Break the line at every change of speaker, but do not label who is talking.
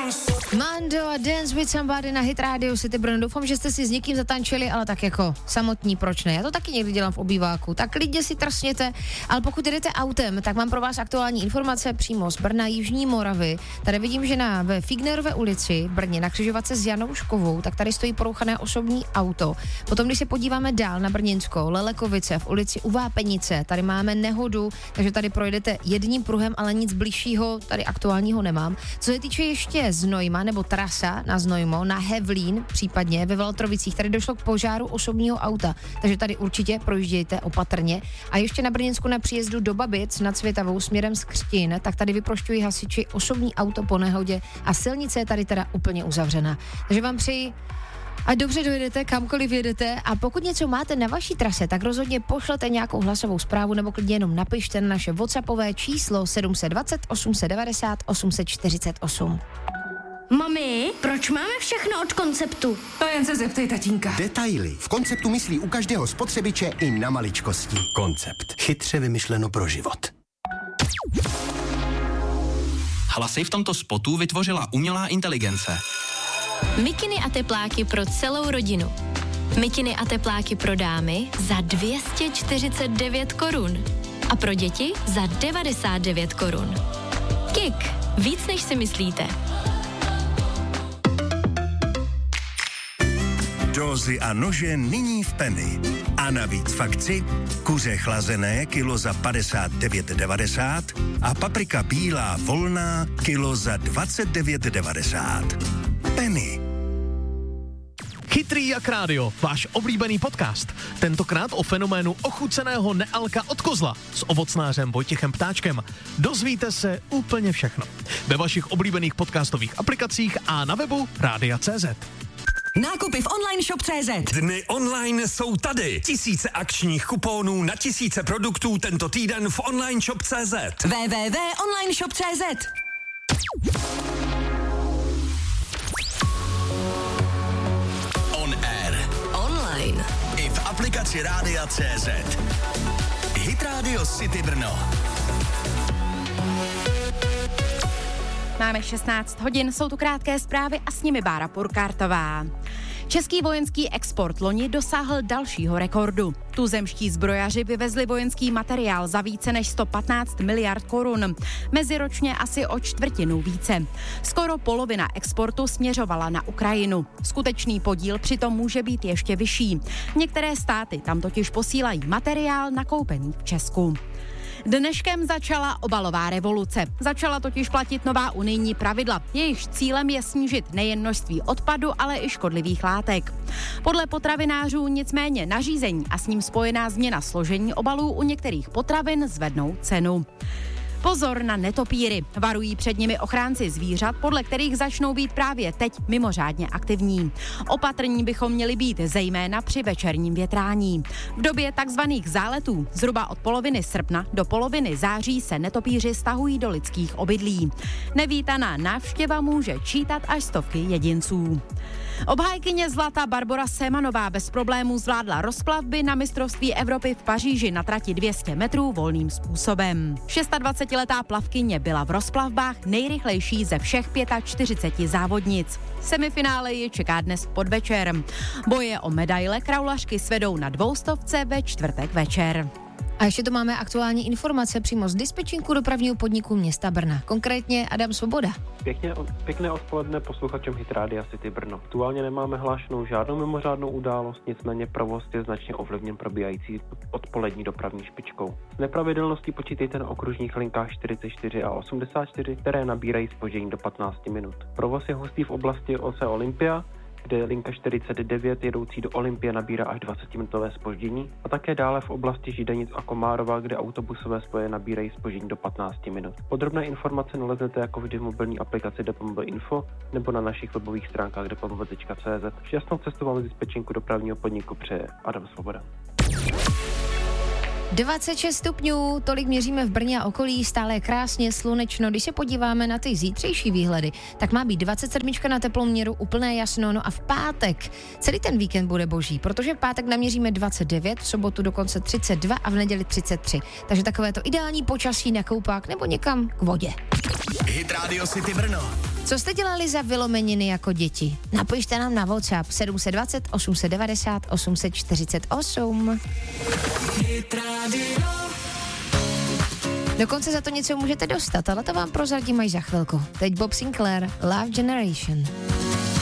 Mando a Dance with Somebody na Hit Radio City Brno. Doufám, že jste si s někým zatančili, ale tak jako samotní, proč ne? Já to taky někdy dělám v obýváku, tak klidně si trsněte, ale pokud jdete autem, tak mám pro vás aktuální informace přímo z Brna, Jižní Moravy. Tady vidím, že ve Fignerové ulici v Brně na křižovatce s Janouškovou, tak tady stojí porouchané osobní auto. Potom, když se podíváme dál na Brněnskou, Lelekovice v ulici U Vápenice, tady máme nehodu, takže tady projdete jedním pruhem, ale nic bližšího tady aktuálního nemám. Co se týče ještě Znojma nebo trasa na Znojmo, na Hevlín, případně ve Valtrovicích, tady došlo k požáru osobního auta, takže tady určitě projíždějte opatrně. A ještě na Brněnsku na příjezdu do Babic nad Světavou směrem z Křtin, tak tady vyprošťují hasiči osobní auto po nehodě a silnice je tady teda úplně uzavřená. Takže vám přeji, ať dobře dojedete, kamkoliv jedete, a pokud něco máte na vaší trase, tak rozhodně pošlete nějakou hlasovou zprávu nebo klidně jenom napište na naše WhatsAppové číslo 720 890 848.
Mami, proč máme všechno od Konceptu?
To jen se zeptej tatínka.
Detaily. V Konceptu myslí u každého spotřebiče i na maličkosti. Koncept. Chytře vymyšleno pro život.
Hlasy v tomto spotu vytvořila umělá inteligence.
Mikiny a tepláky pro celou rodinu. Mikiny a tepláky pro dámy za 249 korun. A pro děti za 99 korun. Kik. Víc než si myslíte.
Dózy a nože nyní v Penny. A navíc v akci kuře chlazené kilo za 59,90 a paprika bílá volná kilo za 29,90. Penny.
Chytrý jak rádio, váš oblíbený podcast. Tentokrát o fenoménu ochuceného nealka od kozla s ovocnářem Vojtěchem Ptáčkem. Dozvíte se úplně všechno. Ve vašich oblíbených podcastových aplikacích a na webu Rádia.cz.
Nákupy v online shop.cz.
Dny online jsou tady. Tisíce akčních kuponů na tisíce produktů tento týden v online shop.cz.
www.onlineshop.cz.
On air.
Online.
I v aplikaci Rádia.cz. Hit Radio City Brno.
Máme 16 hodin, jsou tu krátké zprávy a s nimi Bára Purkartová. Český vojenský export loni dosáhl dalšího rekordu. Tuzemští zbrojaři vyvezli vojenský materiál za více než 115 miliard korun. Meziročně asi o čtvrtinu více. Skoro polovina exportu směřovala na Ukrajinu. Skutečný podíl přitom může být ještě vyšší. Některé státy tam totiž posílají materiál nakoupený v Česku. Dneškem začala obalová revoluce. Začala totiž platit nová unijní pravidla. Jejichž cílem je snížit nejen množství odpadu, ale i škodlivých látek. Podle potravinářů nicméně nařízení a s ním spojená změna složení obalů u některých potravin zvednou cenu. Pozor na netopíry. Varují před nimi ochránci zvířat, podle kterých začnou být právě teď mimořádně aktivní. Opatrní bychom měli být zejména při večerním větrání. V době takzvaných záletů, zhruba od poloviny srpna do poloviny září, se netopíři stahují do lidských obydlí. Nevítaná návštěva může čítat až stovky jedinců. Obhájkyně zlata Barbora Semanová bez problémů zvládla rozplavby na mistrovství Evropy v Paříži na trati 200 metrů volným způsobem. 26letá plavkyně byla v rozplavbách nejrychlejší ze všech 45 závodnic. Semifinále ji čeká dnes podvečer. Boje o medaile kraulařky svedou na 200 ve čtvrtek večer.
A ještě tu máme aktuální informace přímo z dispečinku dopravního podniku města Brna. Konkrétně Adam Svoboda.
Pěkné odpoledne posluchačům Hit Rádia City Brno. Aktuálně nemáme hlášenou žádnou mimořádnou událost, nicméně provoz je značně ovlivněn probíhající odpolední dopravní špičkou. Z nepravidelností počítejte na okružních linkách 44 a 84, které nabírají zpoždění do 15 minut. Provoz je hustý v oblasti ose Olympia, kde linka 49 jedoucí do Olympie nabírá až 20-minutové zpoždění, a také dále v oblasti Židenic a Komárova, kde autobusové spoje nabírají zpoždění do 15 minut. Podrobné informace naleznete jako vždy v mobilní aplikaci DPMB Info nebo na našich webových stránkách dpmb.cz. Šťastnou cestu vám z dispečinku dopravního podniku přeje Adam Svoboda.
26 stupňů, tolik měříme v Brně a okolí, stále je krásně slunečno. Když se podíváme na ty zítřejší výhledy, tak má být 27 na teploměru, úplné jasno, no a v pátek celý ten víkend bude boží, protože v pátek naměříme 29, v sobotu dokonce 32 a v neděli 33. Takže takové to ideální počasí na koupák nebo někam k vodě.
Hit Radio City Brno.
Co jste dělali za vylomeniny jako děti? Napište nám na WhatsApp 720 890 848. Dokonce za to něco můžete dostat, ale to vám prozradím až za chvilku. Teď Bob Sinclair, Love Generation.